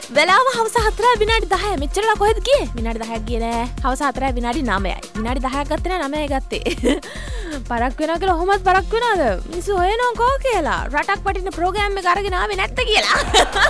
වෙලාව හවස 4 විනාඩි 10. මෙච්චරලා කොහෙද ගියේ? විනාඩි 10ක් ගියේ නෑ. හවස 4 විනාඩි 9යි. විනාඩි 10ක් ගත්තේ නෑ 9යි ගත්තේ. පරක් වෙනවා කියලා ඔහොමත් පරක් වෙනවද? මිනිස්සු හොයනවා කෝ කියලා. රටක් වටින ප්‍රෝග්‍රෑම් එක අරගෙන ආවේ නැත්ද කියලා.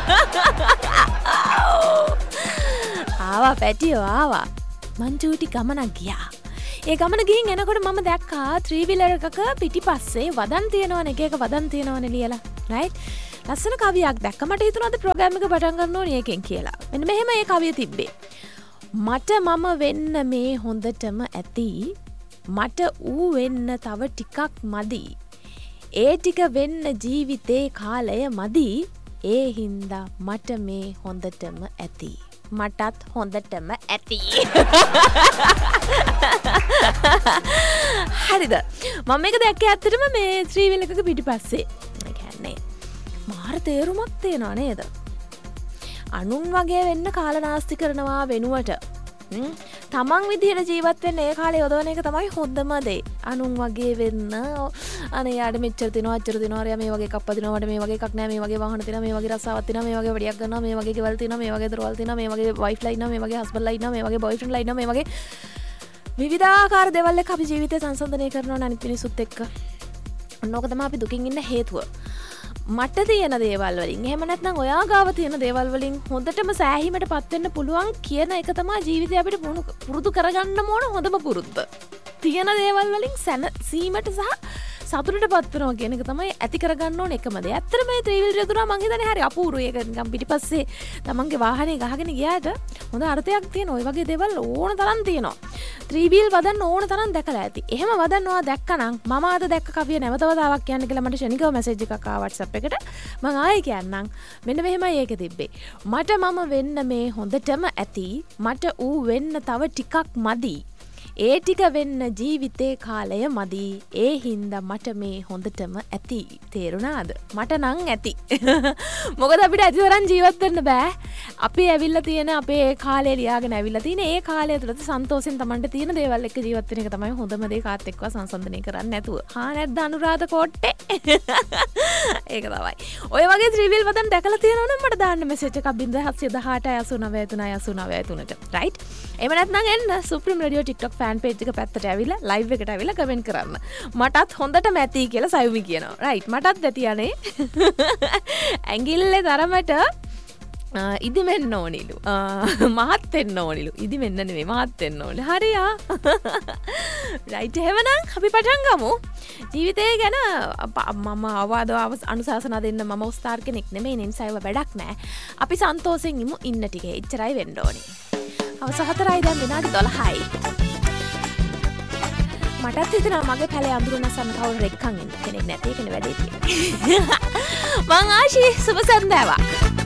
ආවා පැටියෝ ආවා. මං චූටි ගමනක් ගියා. ඒ ගමන ගිහින් එනකොට මම දැක්කා 3-wheeler එකක පිටිපස්සේ වදන් තියෙනවනේ එක වදන් තියෙනවනේ ලියලා. right? ලස්සන කවියක් දැක්ක. මට හිතුණා අද ප්‍රෝග්‍රෑම් එක පටන් ගන්න ඕනේ එකෙන් කියලා. මෙන්න මෙහෙම ඒ කවිය තිබ්බේ. මට මම වෙන්න මේ හොඳටම ඇති. මට ඌ වෙන්න තව ටිකක් මදි. ඒ ටික වෙන්න ජීවිතේ කාලය මදි. ඒ හින්දා මට මේ හොඳටම ඇති. මටත් හොඳටම ඇති. හරිද? මම මේක දැක්කේ ඇත්තටම මේ 3-wheeler එකක පිටිපස්සේ. ඒ කියන්නේ මාර තේරුමක් තියෙනවා නේද? අනුන් වගේ වෙන්න කාලනාස්ති කරනවා වෙනුවට තමන් විදිහට ජීවත් වෙන්න ඒ කාලේ යොදවන එක තමයි හොඳම දේ. අනුන් වගේ වෙන්න අනේ යාට මෙච්චර දිනවා අච්චර දිනවා අරයා මේ වගේ එකක් පදිනවා මට මේ වගේ එකක් නෑ මේ වගේ වාහන තියෙනවා මේ වගේ රස්සාවක් තියෙනවා මේ වගේ වැඩියක් ගන්නවා මේ වගේ ගෙවල් තියෙනවා මේ වගේ දොරවල් තියෙනවා මේ වගේ වයිෆ්ලා ඉන්නවා මේ වගේ හස්බන්ඩ්ලා ඉන්නවා මේ වගේ බොයිෆ්‍රෙන්ඩ්ලා ඉන්නවා මේ වගේ විවිධාකාර දේවල් එක්ක අපි ජීවිතය සංසන්දනය කරනවා අනිත් මිනිස්සුත් එක්ක. ඔන්නෝක තමයි අපි දුකින් ඉන්න හේතුව. මට තියෙන දේවල් වලින් එහෙම නැත්නම් ඔයා ගාව තියෙන දේවල් වලින් හොඳටම සෑහීමටපත් වෙන්න පුළුවන් කියන එක තමයි ජීවිතේ අපිට පුරුදු කරගන්න ඕන හොඳම පුරුද්ද. තියෙන දේවල් වලින් සැනසීමට සහ සතුටටපත් වෙනවා කියන එක තමයි ඇති කරගන්න ඕන එකම දේ. ඇත්තට මේ 3-wheeler යදුනා මං හිතන්නේ හරි අපූර්වයි. ඒක නිකන් පිටිපස්සේ තමන්ගේ වාහනේ ගහගෙන ගියාට හොඳ අර්ථයක් තියෙන ওই වගේ දේවල් ඕන තරම් තියෙනවා. 3-wheel වදන්න ඕන තරම් දැකලා ඇති. එහෙම වදන්නවා දැක්කනම් මම අද දැක්ක කවිය නැවත වතාවක් කියන්න කියලා මට ශනිකව මැසේජ් එකක් ආවා WhatsApp එකට. මං ආයේ කියන්නම්. මෙන්න මෙහෙමයි ඒක තිබ්බේ. මට මම වෙන්න මේ හොඳටම ඇති. මට ඌ වෙන්න තව ටිකක් මදි. ඒ ටික වෙන්න ජීවිතේ කාලය මදි. ඒ හින්දා මට මේ හොඳටම ඇති. තේරුණාද? මට නම් ඇති. මොකද අපිට ඇතිතරම් ජීවත් වෙන්න බෑ. අපි ඇවිල්ලා තියෙන අපේ කාලේ ලියාගෙන ඇවිල්ලා තියෙන ඒ කාලය තුළත සන්තෝෂෙන් Tamanට තියෙන දේවල් එක්ක ජීවත් වෙන එක තමයි හොඳම දේ කාත් එක්කව සංසන්දනය කරන්නේ නැතුව. හා නැද්ද අනුරාධ කොට්ටේ? ඒක තමයි. ඔය වගේ 3-wheel වදන් දැකලා තියෙනවනම් මට දාන්න මෙසේජ් එකක් 0718899393ට. right? එහෙම නැත්නම් එන්න Supreme Radio TikTok fan page එක පැත්තට ඇවිල්ලා live එකට ඇවිල්ලා කමෙන්ට් කරන්න. මටත් හොඳටම ඇති කියලා සයුමි කියනවා. right? මටත් ඇති අනේ. ඇඟිල්ලේ තරමට ඉදිමෙන්න ඕනිලු. මහත් වෙන්න ඕනිලු. ඉදිමෙන්න නෙමෙයි මහත් වෙන්න ඕනේ. හරියා. right එහෙමනම් අපි පටන් ගමු. ජීවිතය ගැන මම අවවාද අනුශාසනා දෙන්න මම උස්තාර් කෙනෙක් නෙමෙයි. ඒ නිසා ඒව වැඩක් නෑ. අපි සන්තෝෂෙන් ඉමු ඉන්න ටිකේ. එච්චරයි වෙන්න ඕනේ. අවස 4යි දැන් විනාඩි 12යි. මටත් හිතෙනවා මගේ පැලේ අඳුර නැසන්න කවුරු රෙක්කන් ඉන්න කෙනෙක් නැති එකනේ වැඩේ තියෙන්නේ. මං ආශි සුබ සන්දාවක්.